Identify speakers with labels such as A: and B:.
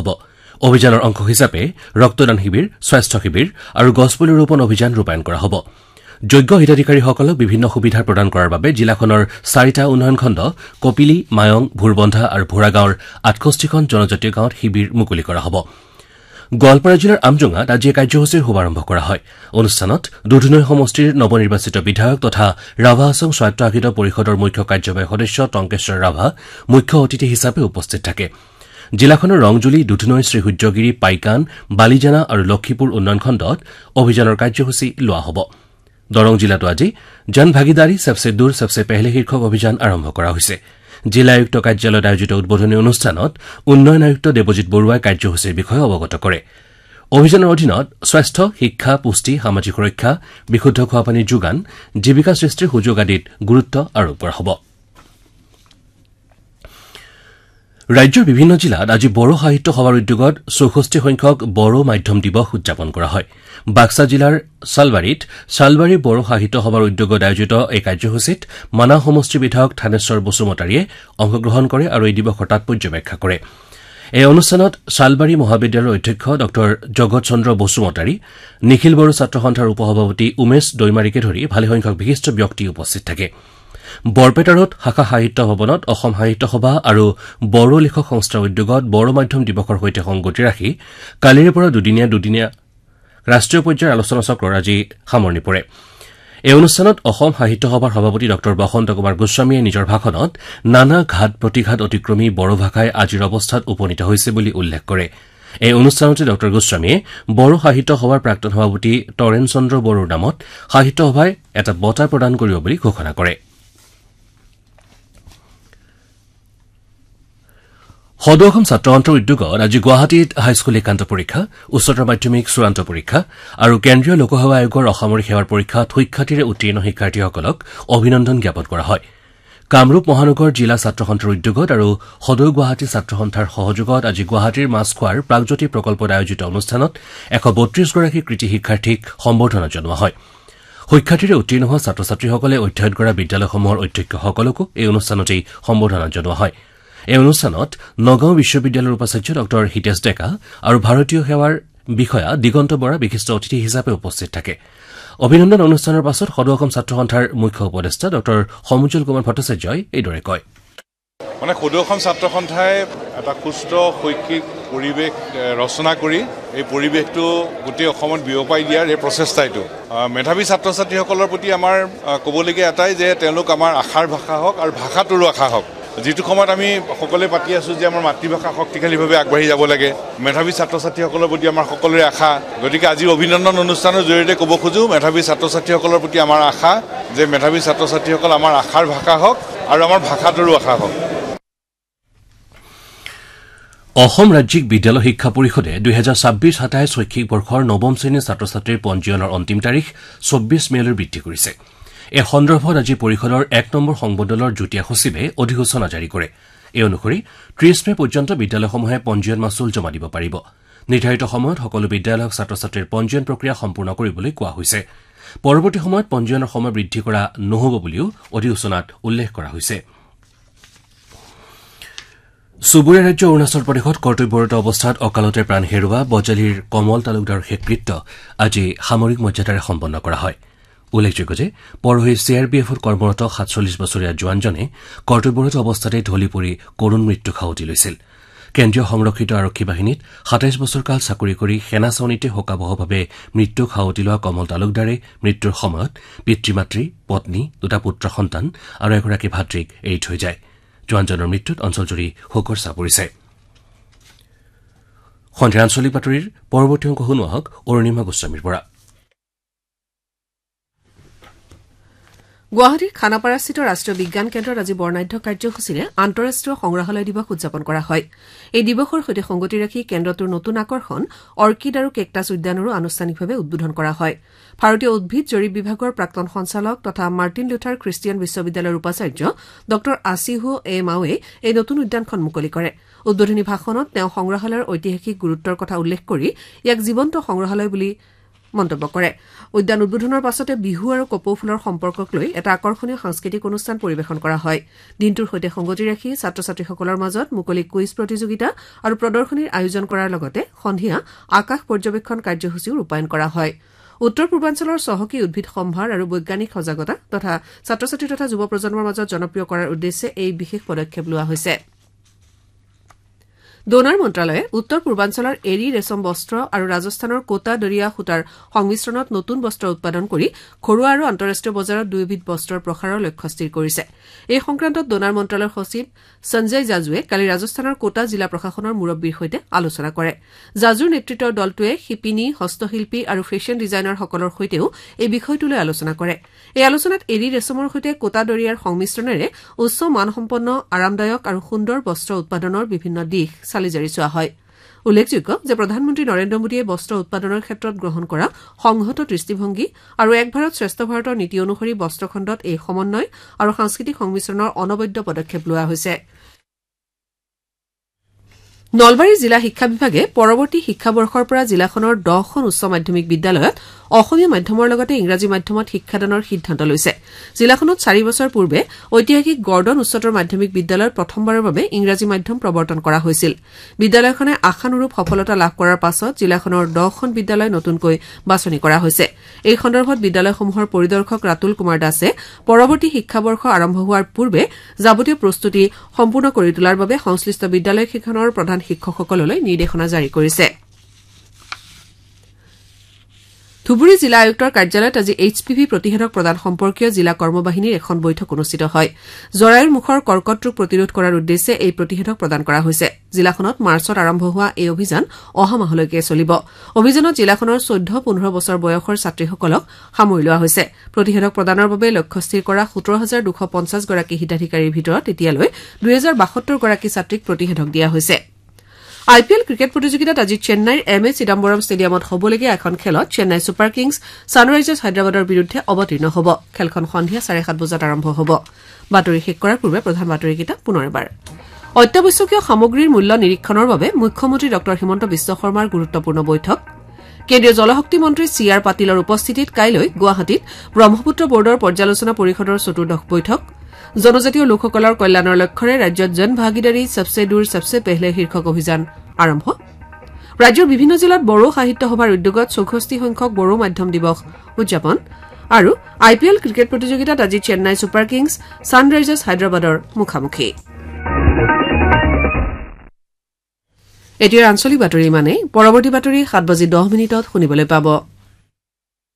A: হ'ব অভিযানৰ অংশ হিচাপে ৰক্তদান শিবিৰ স্বাস্থ্য শিবিৰ আৰু গছপুলি ৰোপণ অভিযান ৰূপায়ণ কৰা হ'ব যোগ্য হিতাধিকাৰীসকলক বিভিন্ন সুবিধা প্ৰদান কৰাৰ বাবে জিলাখনৰ 4টা উন্নয়ন খণ্ড কপিলি মায়ং ভুৰবন্ধা আৰু ভোৰাগাঁৱৰ 68খন জনজাতীয় গাঁৱত শিবিৰ মুকলি কৰা হ'ব গোৱালপাৰা জিলাৰ আমজোঙাত আজি কাৰ্যসূচীৰ শুভাৰম্ভ কৰা হয় অনুষ্ঠানত দুধনৈ সমষ্টিৰ নৱনিৰ্বাচিত বিধায়ক তথা ৰাভা আছং স্বায়ত্তশাসিত পৰিষদৰ মুখ্য কাৰ্যবাহী সদস্য টংকেশ্বৰ ৰাভা মুখ্য অতিথি হিচাপে উপস্থিত থাকে জিলাখনৰ ৰংজুলি দুধনৈ শ্ৰীসূৰ্যগিৰি পাইকান বালিজানা আৰু লক্ষীপুৰ উন্নয়ন খণ্ডত অভিযানৰ কাৰ্যসূচী লোৱা হ'ব দৰং জিলাতো আজি জন ভাগিদাৰী সবসে দূৰ সবসে পেহলে শীৰ্ষক অভিযান আৰম্ভ কৰা হৈছে জিলা আয়ুক্ত কাৰ্যালয়ত আয়োজিত উদ্বোধনী অনুষ্ঠানত উন্নয়ন আয়ুক্ত দেৱজিৎ বৰুৱাই কাৰ্যসূচীৰ বিষয়ে অৱগত কৰে অভিযানৰ অধীনত স্বাস্থ্য শিক্ষা পুষ্টি সামাজিক সুৰক্ষা বিশুদ্ধ খোৱাপানীৰ যোগান জীৱিকা সৃষ্টিৰ সুযোগ আদিত গুৰুত্ব আৰোপ কৰা হ'ব ৰাজ্যৰ বিভিন্ন জিলাত আজি বড়ো সাহিত্য সভাৰ উদ্যোগত 64 সংখ্যক বড়ো মাধ্যম দিৱস উদযাপন কৰা হয় বাক্সা জিলাৰ শালবাৰী বড়ো সাহিত্য সভাৰ উদ্যোগত আয়োজিত এই কাৰ্যসূচীত মানা সমষ্টি বিধায়ক থানেশ্বৰ বসুমতাৰীয়ে অংশগ্ৰহণ কৰে আৰু এই দিৱসৰ তাৎপৰ্য ব্যাখ্যা কৰে এই অনুষ্ঠানত শালবাৰী মহাবিদ্যালয়ৰ অধ্যক্ষ ড জগত চন্দ্ৰ বসুমতাৰী নিখিল বড়ো ছাত্ৰ সন্থাৰ উপসভাপতি উমেশ দৈমাৰীকে ধৰি ভালেসংখ্যক বিশিষ্ট ব্যক্তি উপস্থিত থাকে বৰপেটাৰত শাখা সাহিত্য ভৱনত অসম সাহিত্য সভা আৰু বড়ো লেখক সংস্থাৰ উদ্যোগত বড়ো মাধ্যম দিৱসৰ সৈতে সংগতি ৰাখি কালিৰে পৰা দুদিনীয়া ৰাষ্ট্ৰীয় পৰ্যায়ৰ আলোচনা চক্ৰৰ আজি সামৰণি পৰে এই অনুষ্ঠানত অসম সাহিত্য সভাৰ সভাপতি ড বসন্ত কুমাৰ গোস্বামীয়ে নিজৰ ভাষণত নানা ঘাট প্ৰতিঘাত অতিক্ৰমী বড়ো ভাষাই আজিৰ অৱস্থাত উপনীত হৈছে বুলি উল্লেখ কৰে এই অনুষ্ঠানতে ড গোস্বামীয়ে বড়ো সাহিত্য সভাৰ প্ৰাক্তন সভাপতি তৰেণ চন্দ্ৰ বড়োৰ নামত সাহিত্য সভাই এটা বঁটা প্ৰদান কৰিব বুলি ঘোষণা কৰে সদৌ অসম ছাত্ৰ সন্থাৰ উদ্যোগত আজি গুৱাহাটীত হাইস্কুল একান্ত পৰীক্ষা উচ্চতৰ মাধ্যমিক চূড়ান্ত পৰীক্ষা আৰু কেন্দ্ৰীয় লোকসেৱা আয়োগৰ অসামৰিক সেৱাৰ পৰীক্ষাত সুখ্যাতিৰে উত্তীৰ্ণ শিক্ষাৰ্থীসকলক অভিনন্দন জ্ঞাপন কৰা হয় কামৰূপ মহানগৰ জিলা ছাত্ৰ সন্থাৰ উদ্যোগত আৰু সদৌ গুৱাহাটী ছাত্ৰ সন্থাৰ সহযোগত আজি গুৱাহাটীৰ মাছখোৱাৰ প্ৰাগজ্যোতি প্ৰকল্পত আয়োজিত অনুষ্ঠানত 132 গৰাকী কৃতি শিক্ষাৰ্থীক সম্বৰ্ধনা জনোৱা হয় সুখ্যাতিৰে উত্তীৰ্ণ হোৱা ছাত্ৰ ছাত্ৰীসকলে অধ্যয়ন কৰা বিদ্যালয়সমূহৰ অধ্যক্ষসকলকো এই অনুষ্ঠানতেই সম্বৰ্ধনা জনোৱা হয় এই অনুষ্ঠানত নগাঁও বিশ্ববিদ্যালয়ৰ উপাচাৰ্য ড হিতেশ ডেকা আৰু ভাৰতীয় সেৱাৰ বিষয়া দিগন্ত বৰা বিশিষ্ট অতিথি হিচাপে উপস্থিত থাকে অভিনন্দন অনুষ্ঠানৰ পাছত সদৌ অসম ছাত্ৰ সন্থাৰ মুখ্য উপদেষ্টা ড সমুজ্জ্বল কুমাৰ ভট্টাচাৰ্যই এইদৰে কয়
B: মানে সদৌ অসম ছাত্ৰ সন্থাই এটা সুস্থ শৈক্ষিক পৰিৱেশ ৰচনা কৰি এই পৰিৱেশটো গোটেই অসমত বিয়পাই দিয়াৰ এই প্ৰচেষ্টাটো মেধাৱী ছাত্ৰ ছাত্ৰীসকলৰ প্ৰতি আমাৰ ক'বলগীয়া এটাই যে তেওঁলোক আমাৰ আশাৰ ভাষা হওক আৰু ভাষাটোৰো আশা হওক যিটো সময়ত আমি সকলোৱে পাতি আছোঁ যে আমাৰ মাতৃভাষা শক্তিশালীভাৱে আগবাঢ়ি যাব লাগে মেধাৱী ছাত্ৰ ছাত্ৰীসকলৰ প্ৰতি আমাৰ সকলোৰে আশা গতিকে আজি অভিনন্দন অনুষ্ঠানৰ জৰিয়তে ক'ব খোজোঁ মেধাৱী ছাত্ৰ ছাত্ৰীসকলৰ প্ৰতি আমাৰ আশা যে মেধাৱী ছাত্ৰ ছাত্ৰীসকল আমাৰ আশাৰ ভাষা হওক আৰু আমাৰ ভাষাটোৰো আশা হওক
A: অসম ৰাজ্যিক বিদ্যালয় শিক্ষা পৰিষদে 2026-27 শৈক্ষিক বৰ্ষৰ নৱম শ্ৰেণীৰ ছাত্ৰ ছাত্ৰীৰ পঞ্জীয়নৰ অন্তিম তাৰিখ 24 মেলৈ বৃদ্ধি কৰিছে এই সন্দৰ্ভত আজি পৰিষদৰ 1 নম্বৰ সংবদলৰ যুটীয়া সচিবে অধিসূচনা জাৰি কৰে এই অনুসৰি 30 মে পৰ্যন্ত বিদ্যালয়সমূহে পঞ্জীয়ন মাচুল জমা দিব পাৰিব নিৰ্ধাৰিত সময়ত সকলো বিদ্যালয়ক ছাত্ৰ ছাত্ৰীৰ পঞ্জীয়ন প্ৰক্ৰিয়া সম্পূৰ্ণ কৰিবলৈ কোৱা হৈছে পৰৱৰ্তী সময়ত পঞ্জীয়নৰ সময় বৃদ্ধি কৰা নহ'ব বুলিও অধিসূচনাত উল্লেখ কৰা হৈছে চুবুৰীয়া ৰাজ্য অৰুণাচল প্ৰদেশত কৰ্তব্যৰত অৱস্থাত অকালতে প্ৰাণ হেৰুওৱা বজালীৰ কমল তালুকদাৰৰ শেষকৃত্য আজি সামৰিক মৰ্যাদাৰে সম্পন্ন কৰা হয় উল্লেখযোগ্য যে পৰহি চিআৰপিএফত কৰ্মৰত 47 বছৰীয়া জোৱানজনে কৰ্তব্যৰত অৱস্থাতে ঢলি পৰি কৰুণ মৃত্যু খাৱতি লৈছিল কেন্দ্ৰীয় সংৰক্ষিত আৰক্ষী বাহিনীত 27 বছৰ কাল চাকৰি কৰি সেনা চাউনীতে শোকাবহভাৱে মৃত্যু খাৱতি লোৱা কমল তালুকদাৰে মৃত্যুৰ সময়ত পিতৃ-মাতৃ পত্নী দুটা পুত্ৰ সন্তান আৰু এগৰাকী ভাতৃক এৰি থৈ যায় জোৱানজনৰ মৃত্যুত অঞ্চলজুৰি শোকৰ ছাঁ পৰিছে সন্ধিয়া আঞ্চলিক বাতৰিৰ পৰৱৰ্তী অংশ শুনোৱা হওক অৰুণিমা গোস্বামীৰ পৰা
C: গুৱাহাটীৰ খানাপাৰাস্থিত ৰাষ্ট্ৰীয় বিজ্ঞান কেন্দ্ৰত আজি বৰ্ণাঢ্য কাৰ্যসূচীৰে আন্তঃৰাষ্ট্ৰীয় সংগ্ৰহালয় দিৱস উদযাপন কৰা হয় এই দিৱসৰ সৈতে সংগতি ৰাখি কেন্দ্ৰটোৰ নতুন আকৰ্ষণ অৰ্কিড আৰু কেকটাছ উদ্যানৰো আনুষ্ঠানিকভাৱে উদ্বোধন কৰা হয় ভাৰতীয় উদ্ভিদ জৰীপ বিভাগৰ প্ৰাক্তন সঞ্চালক তথা মাৰ্টিন লুথাৰ খ্ৰীষ্টিয়ান বিশ্ববিদ্যালয়ৰ উপাচাৰ্য ড আছিহু এ মাৱে এই নতুন উদ্যানখন মুকলি কৰে উদ্বোধনী ভাষণত তেওঁ সংগ্ৰহালয়ৰ ঐতিহাসিক গুৰুত্বৰ কথা উল্লেখ কৰি ইয়াক জীৱন্ত সংগ্ৰহালয় বুলি মন্তব্য কৰে উদ্যান উদ্বোধনৰ পাছতে বিহু আৰু কপৌ ফুলৰ সম্পৰ্কক লৈ এটা আকৰ্ষণীয় সাংস্কৃতিক অনুষ্ঠান পৰিৱেশন কৰা হয় দিনটোৰ সৈতে সংগতি ৰাখি ছাত্ৰ ছাত্ৰীসকলৰ মাজত মুকলি কুইজ প্ৰতিযোগিতা আৰু প্ৰদৰ্শনীৰ আয়োজন কৰাৰ লগতে সন্ধিয়া আকাশ পৰ্যবেক্ষণ কাৰ্যসূচীও ৰূপায়ণ কৰা হয় উত্তৰ পূৰ্বাঞ্চলৰ চহকী উদ্ভিদ সম্ভাৰ আৰু বৈজ্ঞানিক সজাগতা তথা ছাত্ৰ ছাত্ৰী তথা যুৱ প্ৰজন্মৰ মাজত জনপ্ৰিয় কৰাৰ উদ্দেশ্যে এই বিশেষ পদক্ষেপ লোৱা হৈছে ডোনাৰ মন্ত্ৰালয়ে উত্তৰ পূৰ্বাঞ্চলৰ এৰী ৰেচম বস্ত্ৰ আৰু ৰাজস্থানৰ কোটা দৰিয়া সূতাৰ সংমিশ্ৰণত নতুন বস্ত্ৰ উৎপাদন কৰি ঘৰুৱা আৰু আন্তঃৰাষ্ট্ৰীয় বজাৰত দুয়োবিধ বস্ত্ৰৰ প্ৰসাৰৰ লক্ষ্য স্থিৰ কৰিছে এই সংক্ৰান্তত ডোনাৰ মন্ত্ৰালয়ৰ সচিব সঞ্জয় জাজুৱে কালি ৰাজস্থানৰ কোটা জিলা প্ৰশাসনৰ মুৰব্বীৰ সৈতে আলোচনা কৰে জাজুৰ নেতৃত্বৰ দলটোৱে শিপিনী হস্তশিল্পী আৰু ফেশ্বন ডিজাইনাৰসকলৰ সৈতেও এই বিষয়টোলৈ আলোচনা কৰে এই আলোচনাত এৰী ৰেচমৰ সৈতে কোটা দৰিয়াৰ সংমিশ্ৰণেৰে উচ্চ মানসম্পন্ন আৰামদায়ক আৰু সুন্দৰ বস্ত্ৰ উৎপাদনৰ বিভিন্ন দিশ চালিজাৰি চোৱা হয় উল্লেখযোগ্য যে প্ৰধানমন্ত্ৰী নৰেন্দ্ৰ মোদীয়ে বস্ত্ৰ উৎপাদনৰ ক্ষেত্ৰত গ্ৰহণ কৰা সংহত দৃষ্টিভংগী আৰু এক ভাৰত শ্ৰেষ্ঠ ভাৰতৰ নীতি অনুসৰি বস্ত্ৰখণ্ডত এই সমন্বয় আৰু সাংস্কৃতিক সংমিশ্ৰণৰ অনবদ্য পদক্ষেপ লোৱা হৈছে নলবাৰী জিলা শিক্ষা বিভাগে পৰৱৰ্তী শিক্ষাবৰ্ষৰ পৰা জিলাখনৰ 10খন উচ্চ মাধ্যমিক বিদ্যালয়ত অসমীয়া মাধ্যমৰ লগতে ইংৰাজী মাধ্যমত শিক্ষাদানৰ সিদ্ধান্ত লৈছে জিলাখনত 4 বছৰ পূৰ্বে ঐতিহাসিক গৰ্ডন উচ্চতৰ মাধ্যমিক বিদ্যালয়ত প্ৰথমবাৰৰ বাবে ইংৰাজী মাধ্যম প্ৰৱৰ্তন কৰা হৈছিল বিদ্যালয়খনে আশানুৰূপ সফলতা লাভ কৰাৰ পাছত জিলাখনৰ 10খন বিদ্যালয় নতুনকৈ বাছনি কৰা হৈছে এই সন্দৰ্ভত বিদ্যালয়সমূহৰ পৰিদৰ্শক ৰাতুল কুমাৰ দাসে পৰৱৰ্তী শিক্ষাবৰ্ষ আৰম্ভ হোৱাৰ পূৰ্বে যাৱতীয় প্ৰস্তুতি সম্পূৰ্ণ কৰি তোলাৰ বাবে সংশ্লিষ্ট বিদ্যালয়কেইখনৰ প্ৰধান শিক্ষকসকললৈ নিৰ্দেশনা জাৰি কৰিছে ধুবুৰী জিলা আয়ুক্তৰ কাৰ্যালয়ত আজি HPV প্ৰতিষেধক প্ৰদান সম্পৰ্কীয় জিলা কৰ্মবাহিনীৰ এখন বৈঠক অনুষ্ঠিত হয় জৰায়ুৰ মুখৰ কৰ্কট ৰোগ প্ৰতিৰোধ কৰাৰ উদ্দেশ্যে এই প্ৰতিষেধক প্ৰদান কৰা হৈছে জিলাখনত মাৰ্চত আৰম্ভ হোৱা এই অভিযান অহা মাহলৈকে চলিব অভিযানত জিলাখনৰ 14-15 বছৰ বয়সৰ ছাত্ৰীসকলক সামৰি লোৱা হৈছে প্ৰতিষেধক প্ৰদানৰ বাবে লক্ষ্য স্থিৰ কৰা 17250 গৰাকী হিতাধিকাৰীৰ ভিতৰত এতিয়ালৈ 2072 গৰাকী ছাত্ৰীক প্ৰতিষেধক দিয়া হৈছে IPL ক্ৰিকেট প্ৰতিযোগিতাত আজি চেন্নাইৰ MS চিদাম্বৰম ষ্টেডিয়ামত হ'বলগীয়া এখন খেলত চেন্নাই ছুপাৰ কিংছ ছানৰাইজাৰ্ছ হায়দৰাবাদৰ বিৰুদ্ধে অৱতীৰ্ণ হ'ব খেলখন সন্ধিয়া 7:30 বজাত আৰম্ভ হ'ব বাতৰি শেষ কৰাৰ পূৰ্বে প্ৰধান বাতৰিকেইটা পুনৰ এবাৰ অত্যাৱশ্যকীয় সামগ্ৰীৰ মূল্য নিৰীক্ষণৰ বাবে মুখ্যমন্ত্ৰী ডক্টৰ হিমন্ত বিশ্ব শৰ্মাৰ গুৰুত্বপূৰ্ণ বৈঠক কেন্দ্ৰীয় জলশক্তি মন্ত্ৰী CR পাটিলৰ উপস্থিতিত কাইলৈ গুৱাহাটীত ব্ৰহ্মপুত্ৰ বৰ্ডৰ পৰ্যালোচনা পৰিষদৰ চতুৰ্দশ বৈঠক জনজাতীয় লোকসকলৰ কল্যাণৰ লক্ষ্যৰে ৰাজ্যত জন ভাগিদাৰী সবসে দূৰ সবসে পেহলে শীৰ্ষক অভিযান আৰম্ভ ৰাজ্যৰ বিভিন্ন জিলাত বড়ো সাহিত্য সভাৰ উদ্যোগত 64 সংখ্যক বড়ো মাধ্যম দিৱস উদযাপন আৰু IPL ক্ৰিকেট প্ৰতিযোগিতাত আজি চেন্নাই ছুপাৰ কিংছ ছানৰাইজাৰ্ছ হায়দৰাবাদৰ মুখামুখি এতিয়াৰ আঞ্চলিক বাতৰি মানে পৰৱৰ্তী বাতৰি 7:10 শুনিবলৈ পাব